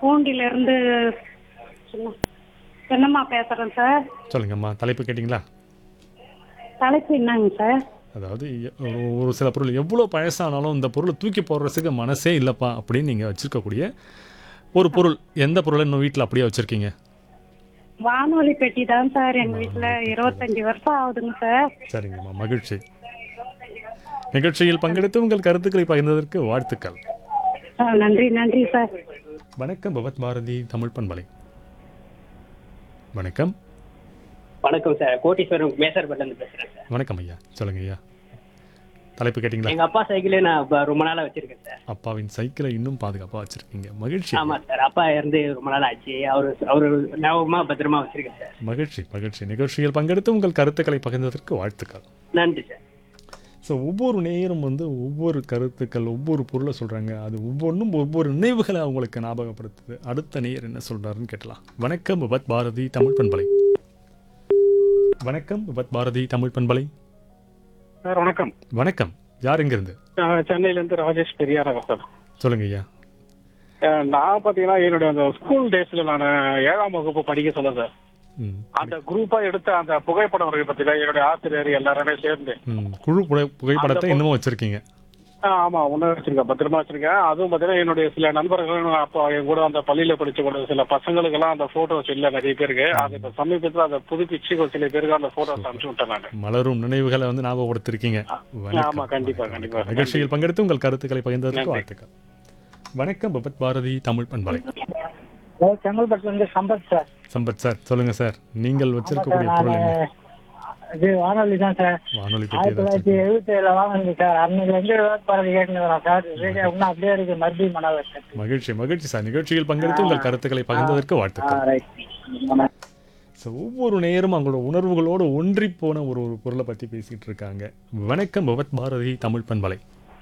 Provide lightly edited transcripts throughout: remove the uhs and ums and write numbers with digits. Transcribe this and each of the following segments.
பூண்டியிலேருந்து சின்னம்மா பேசுகிறேன் சார். சொல்லுங்கம்மா, தலைப்பு கேட்டிங்களா? தலைப்பு என்னங்க சார்? அதாவது ஒரு சில பொருள் எவ்வளோ பழசானாலும் இந்த பொருளை தூக்கி போடுறதுக்கு மனசே இல்லைப்பா அப்படின்னு நீங்கள் வச்சுருக்கக்கூடிய ஒரு பொருள், எந்த பொருளை இன்னும் வீட்டில் அப்படியே வச்சுருக்கீங்க? வானொலி பெட்டி தான் சார். எங்கள் வீட்டில் 25 வருஷம் ஆகுதுங்க சார். சரிங்கம்மா, மகிழ்ச்சி. நிகழ்ச்சியில் பங்கெடுத்து உங்கள் கருத்துக்களை பகிர்ந்ததற்கு வாழ்த்துக்கள். நன்றி நன்றி சார். வணக்கம் பவத் பாரதி தமிழ் பண்பலை. வணக்கம். வணக்கம் சார், கோட்டீஸ்வரன் மேசர்பட்டிலிருந்து பேசுறேன் சார். வணக்கம் ஐயா, சொல்லுங்க ஐயா. தலைப்பு கேட்டிங்களா? எங்க அப்பா சைக்கிளே நான் ரொம்ப நாளா வச்சிருக்கேன் சார். அப்பாவின் சைக்கிளை இன்னும் பாதுகாப்பாக வச்சிருக்கீங்க, மகிழ்ச்சி. ஆமா சார், அப்பா இருந்து ரொம்ப நாள் ஆச்சு. அவரு ஞாபகமா பத்திரமா வச்சிருக்கேன் சார். மகிழ்ச்சி மகிழ்ச்சி. நிகழ்ச்சியில் பங்கெடுத்து உங்கள் கருத்துக்களை பகிர்ந்ததற்கு வாழ்த்துக்கள். நன்றி சார். ஸோ ஒவ்வொரு நேயரும் ஒவ்வொரு கருத்துக்கள், ஒவ்வொரு பொருளை சொல்கிறாங்க. அது ஒவ்வொன்றும் ஒவ்வொரு நினைவுகளை அவங்களுக்கு ஞாபகப்படுத்துது. அடுத்த நேயர் என்ன சொல்கிறாருன்னு கேட்டலாம். வணக்கம் விபத் பாரதி தமிழ் பண்பலை. வணக்கம் விபத் பாரதி தமிழ் பண்பலை. சார் வணக்கம். வணக்கம், யார் எங்கிருந்து? சென்னையிலேருந்து ராஜேஷ் பெரியாராக சார். சொல்லுங்க ஐயா. நான் பார்த்தீங்கன்னா என்னுடைய அந்த ஸ்கூல் டேஸ்ல நான் 7ஆம் வகுப்பு படிக்க சொல்ல சார். அந்த குரூப்பா எடுத்த அந்த புகைப்படம் இருக்கு பத்தில, என்னுடைய ஆசிரியர் எல்லாருமே சேர்ந்து குழு புகைப்படத்தை இன்னமும் வச்சிருக்கீங்க? ஆமா, ஒன்னும் வச்சிருக்கேன், பத்திரமா வச்சிருக்கேன். அதுவும் பார்த்தீங்கன்னா என்னுடைய சில நண்பர்கள், அப்போ என் கூட அந்த பள்ளியில படிச்ச கூட சில பசங்களுக்கு எல்லாம் அந்த போட்டோஸ் இல்ல, நிறைய பேருக்கு. அது இப்ப சமீபத்தில் அதை புதுப்பிச்சு சில பேருக்கு அந்த போட்டோஸ் அனுப்பிச்சு விட்டேன் நான். மலரும் நினைவுகளை ஞாபகப்படுத்திருக்கீங்க. ஆமா, கண்டிப்பா கண்டிப்பா. நிகழ்ச்சியில் பங்கெடுத்து உங்கள் கருத்துக்களை பகிர்ந்ததற்கு வாழ்த்துக்கள். வணக்கம் விபத் பாரதி தமிழ் பண்பலை. செங்கல்பட்டுல இருந்து சம்பத் சார். சம்பத் சார், சொல்லுங்க சார். நீங்கள் வச்சிருக்கக்கூடிய பொருள் என்ன? இது வானொலி தான் சார். வானொலி பெட்டி. 1977 வாங்கினது சார். அன்னைக்கு வந்து பாரதி கேட்டுன்னு வரோம் சார். இன்னும் அப்படியே இருக்கு, மறுபடியும் மனவர். மகிழ்ச்சி மகிழ்ச்சி சார். நிகழ்ச்சியில் பங்கெடுத்து உங்கள் கருத்துக்களை பகிர்ந்ததற்கு வாழ்த்துக்கள். ஸோ ஒவ்வொரு நேரம் அவங்களோட உணர்வுகளோடு ஒன்றி போன ஒரு பொருளை பற்றி பேசிட்டு இருக்காங்க. வணக்கம் பவத் பாரதி தமிழ் பண்பலை.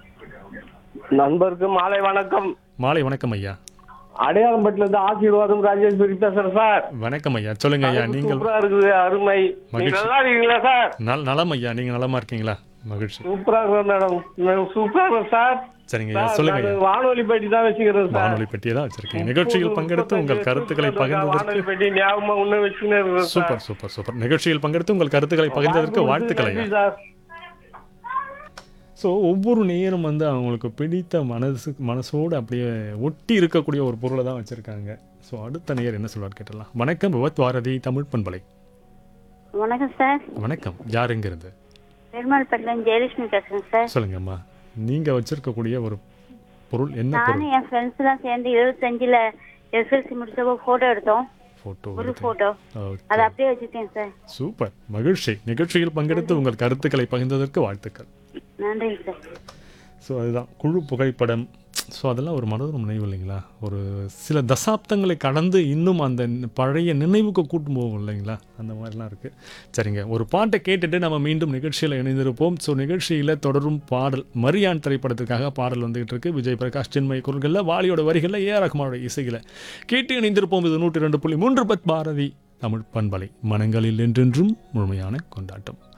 நண்பருக்கு மாலை வணக்கம். மாலை வணக்கம் ஐயா. அடையாளம்பட்டில இருந்து ஆசீர்வாதம் ராஜேஸ்வரி பேசுறேன் சார். வணக்கம் ஐயா, சொல்லுங்க ஐயா. நீங்கள் சூப்பரா இருக்குது, அருமை. நீங்க நல்லா இருக்கீங்களா சார்? நலம் ஐயா, நீங்க நலமா இருக்கீங்களா? மகிழ்ச்சி. சூப்பரா இருக்கேன் மேடம், சூப்பரா இருக்கேன் சார். சரிங்க ஐயா, சொல்லுங்க ஐயா. வானொலி பெட்டி தான் வச்சுக்கிறேன் சார். வானொலி பெட்டியை தான் வச்சிருக்கீங்க. நிகழ்ச்சியில் பங்கெடுத்து உங்கள் கருத்துக்களை பகிர்ந்ததற்கு வானொலி பெட்டி ஞாபகமா ஒண்ணு வச்சுக்கிறேன். Super super super. நிகழ்ச்சியில் பங்கெடுத்து உங்கள் கருத்துக்களை பகிர்ந்ததற்கு வாழ்த்துக்கள் ஐயா. சார். ஸோ ஒவ்வொரு நேரம் அவங்களுக்கு பிடித்த மனசோடு அப்படியே ஒட்டி இருக்கக்கூடிய ஒரு பொருளை தான் வச்சுருக்காங்க. ஸோ அடுத்த நேயர் என்ன சொல்வார் கேட்டலாம். வணக்கம் விபத் பாரதி தமிழ் பண்பலை. வணக்கம் சார். வணக்கம், யார் எங்கிருந்து? பெருமாள்பட்டிலேருந்து ஜெயலட்சுமி பேசுகிறேன் சார். சொல்லுங்கம்மா, நீங்கள் வச்சுருக்கக்கூடிய ஒரு பொருள் என்ன பொருள்? நானும் என் ஃப்ரெண்ட்ஸ்லாம் சேர்ந்து 25ல் எஸ்எல்சி முடிச்சப்போ ஃபோட்டோ எடுத்தோம். ஒரு ஃபோட்டோ அதை அப்படியே வச்சுருக்கேன் சார். சூப்பர், மகிழ்ச்சி. நிகழ்ச்சியில் பங்கெடுத்து உங்கள் கருத்துக்களை பகிர்ந்ததற்கு வாழ்த்துக்கள். நன்றி சார். ஸோ அதுதான் குழு புகைப்படம். ஸோ அதெல்லாம் ஒரு மனோரம் நினைவு இல்லைங்களா? ஒரு சில தசாப்தங்களை கடந்து இன்னும் அந்த பழைய நினைவுக்கு கூட்டும் போகும் இல்லைங்களா? அந்த மாதிரிலாம் இருக்குது. சரிங்க, ஒரு பாட்டை கேட்டுட்டு நம்ம மீண்டும் நிகழ்ச்சியில் இணைந்திருப்போம். ஸோ நிகழ்ச்சியில் தொடரும் பாடல் மரியான் திரைப்படத்திற்காக பாடல் வந்துகிட்டு இருக்கு. விஜய் பிரகாஷ் சின்மய் குரல்களில், வாலியோட வரிகளில், ஏ ரஹ்மானோட இசைகளை கேட்டு இணைந்திருப்போம். இது 102.3 பாரதி தமிழ் பண்பலை. மனங்களில் என்றென்றும் முழுமையான கொண்டாட்டம்.